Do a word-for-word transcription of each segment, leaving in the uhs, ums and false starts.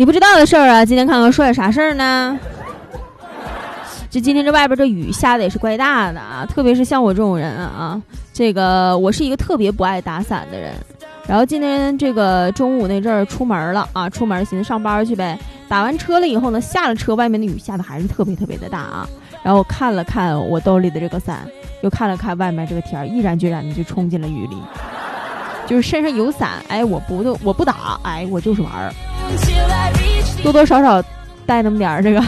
你不知道的事儿啊，今天看看说点啥事儿呢？这今天这外边这雨下的也是怪大的啊，特别是像我这种人啊，这个我是一个特别不爱打伞的人。然后今天这个中午那阵儿出门了啊，出门寻思上班去呗。打完车了以后呢，下了车，外面的雨下的还是特别特别的大啊。然后看了看我兜里的这个伞，又看了看外面这个天，毅然决然的就冲进了雨里。就是身上有伞，哎，我不我不打，哎，我就是玩儿，多多少少带那么点儿这个。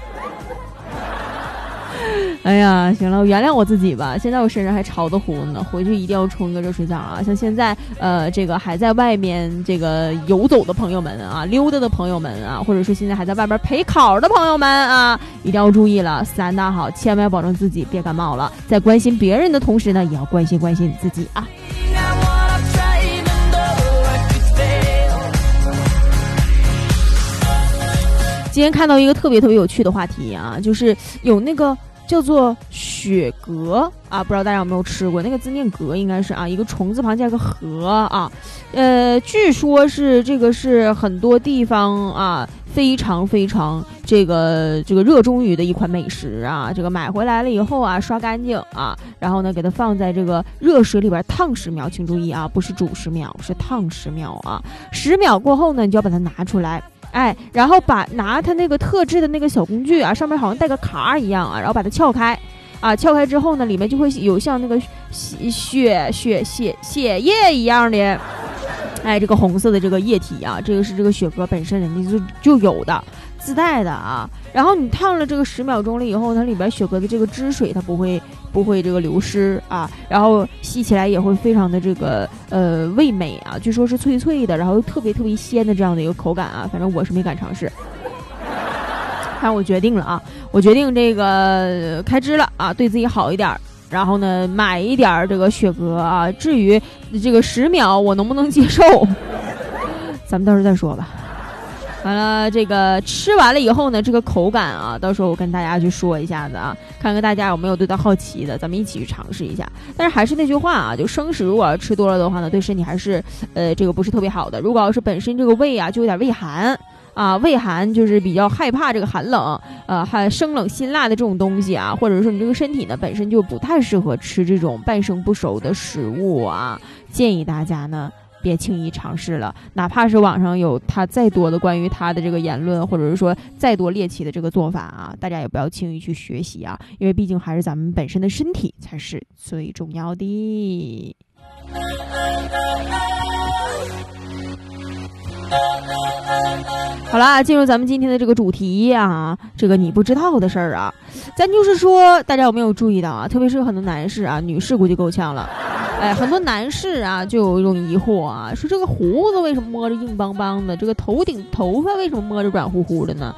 哎呀，行了，我原谅我自己吧。现在我身上还潮得乎呢，回去一定要冲个热水澡啊！像现在，呃，这个还在外面这个游走的朋友们啊，溜达的朋友们啊，或者说现在还在外边陪考的朋友们啊，一定要注意了，三大好，千万要保证自己别感冒了。在关心别人的同时呢，也要关心关心你自己啊。今天看到一个特别特别有趣的话题啊，就是有那个叫做雪蛤啊，不知道大家有没有吃过？那个字念蛤，应该是啊，一个虫字旁加个禾啊。呃，据说是这个是很多地方啊非常非常这个这个热衷于的一款美食啊。这个买回来了以后啊，刷干净啊，然后呢给它放在这个热水里边烫十秒，请注意啊，不是煮十秒，是烫十秒啊。十秒过后呢，你就要把它拿出来。哎，然后把拿它那个特制的那个小工具啊，上面好像带个卡一样啊，然后把它撬开，啊，撬开之后呢，里面就会有像那个血血血血血液一样的，哎，这个红色的这个液体啊，这个是这个雪蛤本身人家就就有的自带的啊。然后你烫了这个十秒钟了以后，它里边雪蛤的这个汁水它不会不会这个流失啊，然后吸起来也会非常的这个呃味美啊，据说是脆脆的，然后特别特别鲜的这样的一个口感啊，反正我是没敢尝试。但我决定了啊，我决定这个开支了啊，对自己好一点，然后呢买一点这个雪蛤啊，至于这个十秒我能不能接受，咱们到时候再说吧。完了，这个吃完了以后呢，这个口感啊，到时候我跟大家去说一下子啊，看看大家有没有对它好奇的，咱们一起去尝试一下。但是还是那句话啊，就生食如果要吃多了的话呢，对身体还是呃这个不是特别好的。如果要是本身这个胃啊就有点胃寒啊，胃寒就是比较害怕这个寒冷，呃，还生冷辛辣的这种东西啊，或者说你这个身体呢本身就不太适合吃这种半生不熟的食物啊，建议大家呢别轻易尝试了，哪怕是网上有他再多的关于他的这个言论，或者是说再多猎奇的这个做法啊，大家也不要轻易去学习啊，因为毕竟还是咱们本身的身体才是最重要的。好啦，进入咱们今天的这个主题啊，这个你不知道的事儿啊，咱就是说，大家有没有注意到啊？特别是很多男士啊，女士估计够呛了。哎，很多男士啊，就有一种疑惑啊，说这个胡子为什么摸着硬邦邦的，这个头顶头发为什么摸着软乎乎的呢？